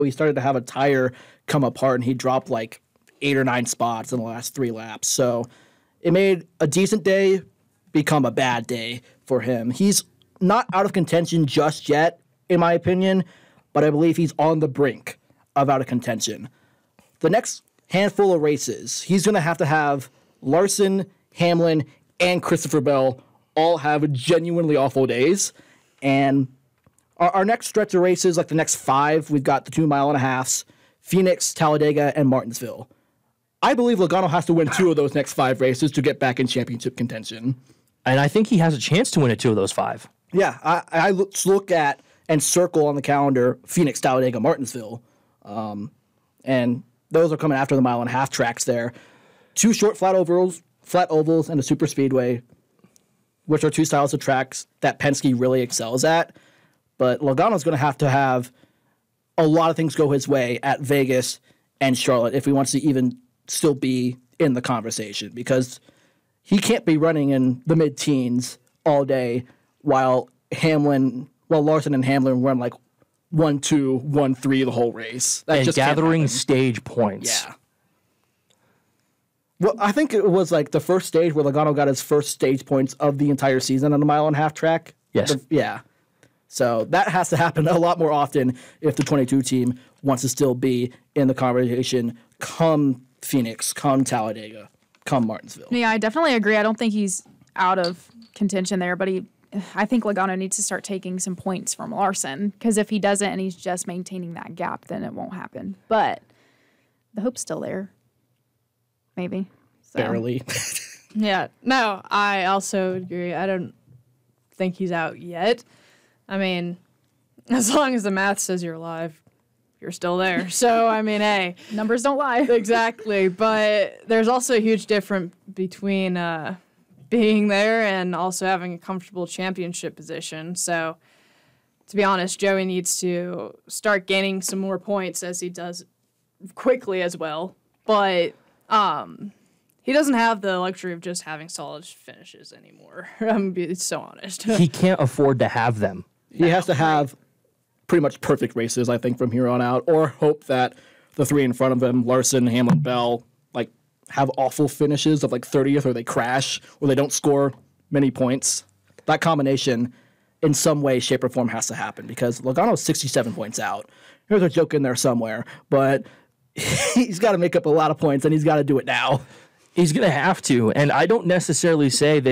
he started to have a tire come apart, and he dropped like 8 or 9 spots in the last 3 laps. So it made a decent day become a bad day for him. He's not out of contention just yet, in my opinion, but I believe he's on the brink of out of contention. The next handful of races, he's going to have Larson, Hamlin, and Christopher Bell all have genuinely awful days. And our next stretch of races, like the next 5, we've got the 2 mile-and-a-halfs, Phoenix, Talladega, and Martinsville. I believe Logano has to win 2 of those next 5 races to get back in championship contention. And I think he has a chance to win at 2 of those 5. Yeah, I look at and circle on the calendar Phoenix, Talladega, Martinsville. And those are coming after the mile-and-a-half tracks there. 2 short flat ovals, and a super speedway, which are 2 styles of tracks that Penske really excels at. But Logano's going to have a lot of things go his way at Vegas and Charlotte if he wants to even still be in the conversation, because he can't be running in the mid-teens all day while Larson and Hamlin run like 1-2, 1-3 the whole race. That and just gathering stage points. Yeah. Well, I think it was like the first stage where Logano got his first stage points of the entire season on the mile-and-a-half track. Yes. Yeah. So that has to happen a lot more often if the 22 team wants to still be in the conversation come Phoenix, come Talladega, come Martinsville. Yeah, I definitely agree. I don't think he's out of contention there, but I think Logano needs to start taking some points from Larson, because if he doesn't and he's just maintaining that gap, then it won't happen. But the hope's still there. Maybe. So. Barely. Yeah. No, I also agree. I don't think he's out yet. I mean, as long as the math says you're alive, you're still there. So, I mean, hey. Numbers don't lie. Exactly. But there's also a huge difference between being there and also having a comfortable championship position. So, to be honest, Joey needs to start gaining some more points, as he does quickly as well. But he doesn't have the luxury of just having solid finishes anymore. I'm being so honest. He can't afford to have them. He has to have pretty much perfect races, I think, from here on out, or hope that the 3 in front of him, Larson, Hamlin, Bell, like have awful finishes of like 30th, or they crash, or they don't score many points. That combination, in some way, shape, or form, has to happen, because Logano's 67 points out. There's a joke in there somewhere, but he's got to make up a lot of points, and he's got to do it now. He's going to have to, and I don't necessarily say that